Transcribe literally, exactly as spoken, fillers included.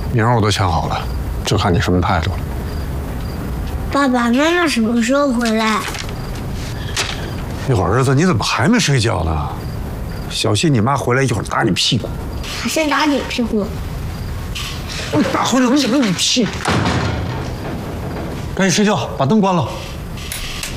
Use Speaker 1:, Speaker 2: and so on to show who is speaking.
Speaker 1: 名儿我都想好了，就看你什么态度了。
Speaker 2: 爸爸妈妈什么时候回来？
Speaker 1: 一会儿儿子，你怎么还没睡觉呢？小心你妈回来一会儿打你屁股。
Speaker 2: 先打你屁股。
Speaker 1: 我打回来我怎么你屁股？赶紧睡觉，把灯关了。